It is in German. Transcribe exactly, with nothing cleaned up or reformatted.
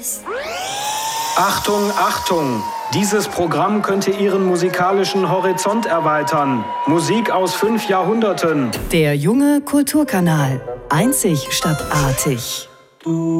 ist. Achtung, Achtung! Dieses Programm könnte Ihren musikalischen Horizont erweitern. Musik aus fünf Jahrhunderten. Der junge Kulturkanal. Einzig statt artig.